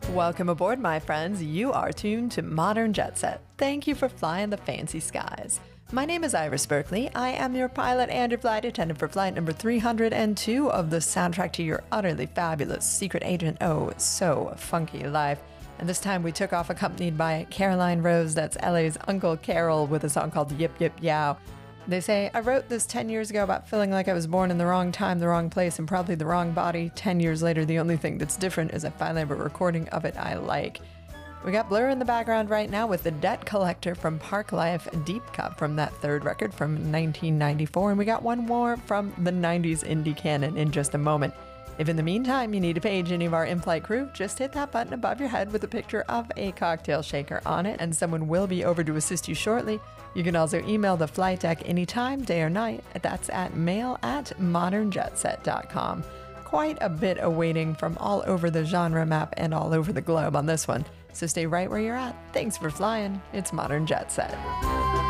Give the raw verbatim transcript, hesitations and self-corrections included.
Welcome aboard, my friends. You are tuned to Modern Jet Set. Thank you for flying the fancy skies. My name is Iris Berkeley. I am your pilot and your flight attendant for flight number three hundred two of the soundtrack to your utterly fabulous Secret Agent Oh So Funky life. And this time we took off accompanied by Caroline Rose, that's L A's Uncle Carol, with a song called Yip Yip Yow. They say, I wrote this ten years ago about feeling like I was born in the wrong time, the wrong place, and probably the wrong body. ten years later, the only thing that's different is I finally have a recording of it I like. We got Blur in the background right now with The Debt Collector from Park Life, Deep Cut from that third record from nineteen ninety-four, and we got one more from the nineties indie canon in just a moment. If in the meantime you need to page any of our in-flight crew, just hit that button above your head with a picture of a cocktail shaker on it, and someone will be over to assist you shortly. You can also email the flight deck anytime, day or night. That's at mail at modern jet set dot com. Quite a bit awaiting from all over the genre map and all over the globe on this one. So stay right where you're at. Thanks for flying. It's Modern Jet Set.